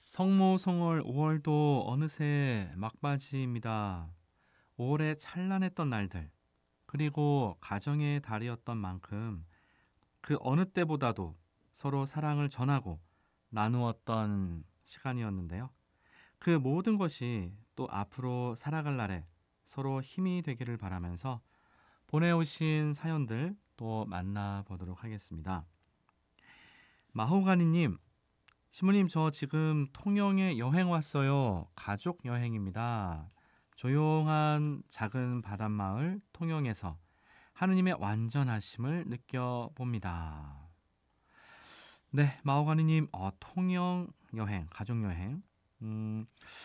성모성월 5월도 어느새 막바지입니다. 5월에 찬란했던 날들, 그리고 가정의 달이었던 만큼 그 어느 때보다도 서로 사랑을 전하고 나누었던 시간이었는데요. 그 모든 것이 또 앞으로 살아갈 날에 서로 힘이 되기를 바라면서 보내오신 사연들 또 만나보도록 하겠습니다. 마호가니님, 시모님, 저 지금 통영에 여행 왔어요. 가족 여행입니다. 조용한 작은 바닷마을 통영에서 하느님의 완전하심을 느껴봅니다. 네, 마오가니님, 통영 여행, 가족 여행. 음,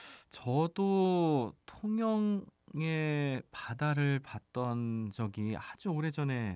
저도 통영의 바다를 봤던 적이 아주 오래전에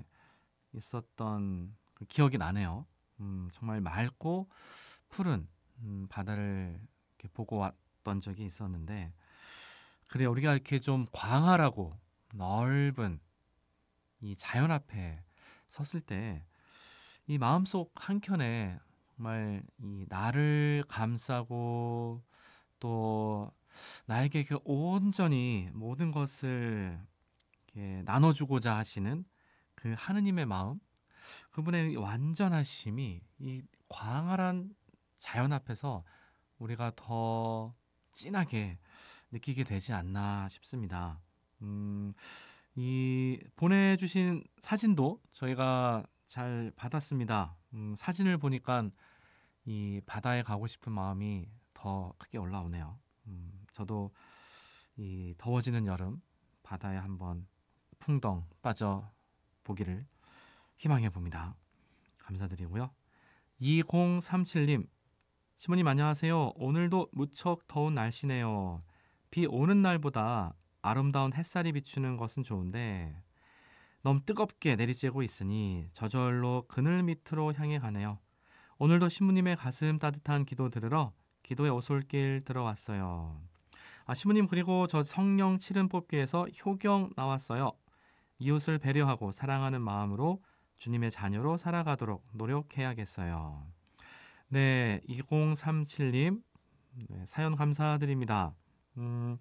있었던 그 기억이 나네요. 정말 맑고 푸른 바다를 이렇게 보고 왔던 적이 있었는데, 그래 우리가 이렇게 좀 광활하고 넓은 이 자연 앞에 섰을 때 이 마음속 한켠에 정말 이 나를 감싸고 또 나에게 그 온전히 모든 것을 이렇게 나눠주고자 하시는 그 하느님의 마음, 그분의 이 완전하심이 이 광활한 자연 앞에서 우리가 더 진하게 느끼게 되지 않나 싶습니다. 음, 이 보내주신 사진도 저희가 잘 받았습니다. 사진을 보니까 이 바다에 가고 싶은 마음이 더 크게 올라오네요. 저도 이 더워지는 여름 바다에 한번 풍덩 빠져 보기를 희망해 봅니다. 감사드리고요. 2037님, 시모님 안녕하세요. 오늘도 무척 더운 날씨네요. 비 오는 날보다 아름다운 햇살이 비추는 것은 좋은데 너무 뜨겁게 내리쬐고 있으니 저절로 그늘 밑으로 향해 가네요. 오늘도 시모님의 가슴 따뜻한 기도 들으러 기도의 오솔길 들어왔어요. 시모님, 그리고 저 성령 칠은 뽑기에서 효경 나왔어요. 이웃을 배려하고 사랑하는 마음으로 주님의 자녀로 살아가도록 노력해야겠어요. 네, 2037님, 네, 사연 감사드립니다. 음,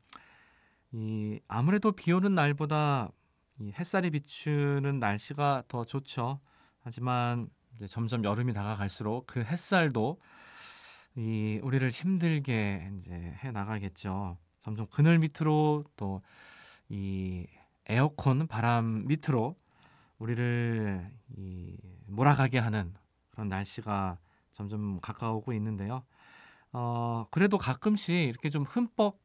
이 아무래도 비 오는 날보다 이 햇살이 비추는 날씨가 더 좋죠. 하지만 이제 점점 여름이 다가갈수록 그 햇살도 이 우리를 힘들게 이제 해 나가겠죠. 점점 그늘 밑으로 또 이 에어컨 바람 밑으로 우리를 이 몰아가게 하는 그런 날씨가 점점 가까우고 있는데요. 그래도 가끔씩 이렇게 좀 흠뻑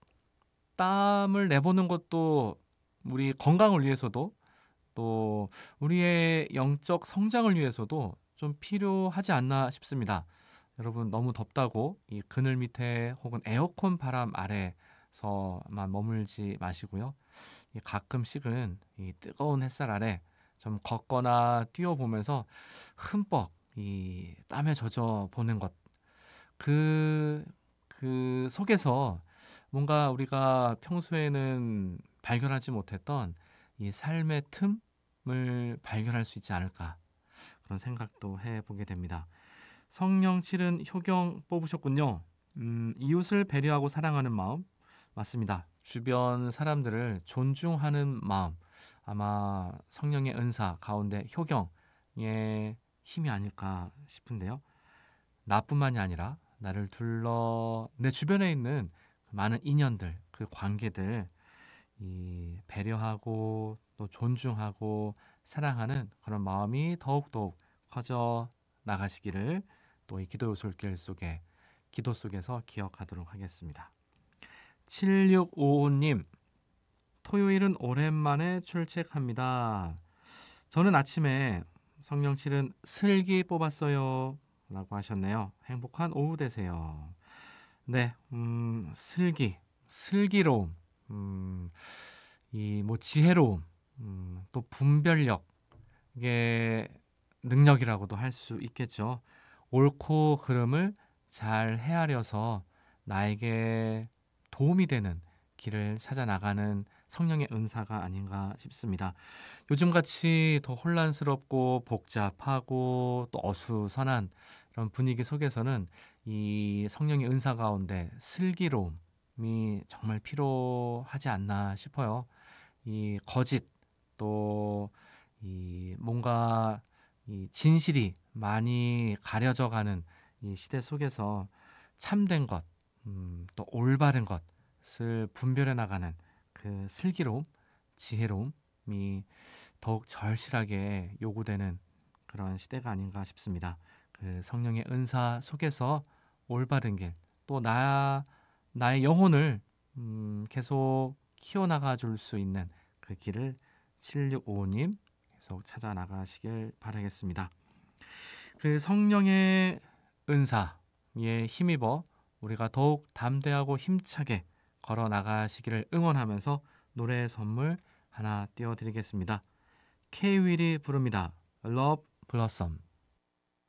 땀을 내보는 것도 우리 건강을 위해서도 또 우리의 영적 성장을 위해서도 좀 필요하지 않나 싶습니다. 여러분, 너무 덥다고 이 그늘 밑에 혹은 에어컨 바람 아래서만 머물지 마시고요. 이 가끔씩은 이 뜨거운 햇살 아래 좀 걷거나 뛰어보면서 흠뻑 이 땀에 젖어 보는 것, 그, 그 속에서 뭔가 우리가 평소에는 발견하지 못했던 이 삶의 틈을 발견할 수 있지 않을까, 그런 생각도 해보게 됩니다. 성령 칠은 효경 뽑으셨군요. 이웃을 배려하고 사랑하는 마음, 맞습니다. 주변 사람들을 존중하는 마음, 아마 성령의 은사 가운데 효경의 힘이 아닐까 싶은데요. 나뿐만이 아니라 나를 둘러 내 주변에 있는 많은 인연들, 그 관계들 이 배려하고 또 존중하고 사랑하는 그런 마음이 더욱더욱 커져 나가시기를 또 이 기도의 솔길 속에 기도 속에서 기억하도록 하겠습니다. 7655님, 토요일은 오랜만에 출첵합니다. 저는 아침에 성령칠은 슬기 뽑았어요 라고 하셨네요. 행복한 오후 되세요. 네, 슬기, 슬기로움, 이 뭐 지혜로움, 또 분별력, 이게 능력이라고도 할 수 있겠죠. 옳고 그름을 잘 헤아려서 나에게 도움이 되는 길을 찾아 나가는 성령의 은사가 아닌가 싶습니다. 요즘같이 더 혼란스럽고 복잡하고 또 어수선한 이런 분위기 속에서는 이 성령의 은사 가운데 슬기로움이 정말 필요하지 않나 싶어요. 이 거짓 또 이 뭔가 이 진실이 많이 가려져 가는 이 시대 속에서 참된 것, 또 올바른 것을 분별해 나가는 그 슬기로움, 지혜로움이 더욱 절실하게 요구되는 그런 시대가 아닌가 싶습니다. 그 성령의 은사 속에서 올바른 길, 또 나의 영혼을 계속 키워나가 줄 수 있는 그 길을 7655님 계속 찾아 나가시길 바라겠습니다. 그 성령의 은사에 힘입어 우리가 더욱 담대하고 힘차게 걸어 나가시기를 응원하면서 노래 선물 하나 띄워드리겠습니다. K-윌이 부릅니다. Love Blossom.